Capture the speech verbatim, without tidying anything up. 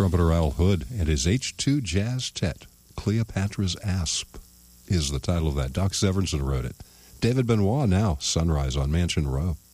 trumpeter Al Hood and his H two Jazz Tet, Cleopatra's Asp, is the title of that. Doc Severinsen wrote it. David Benoit now, Sunrise on Mansion Row.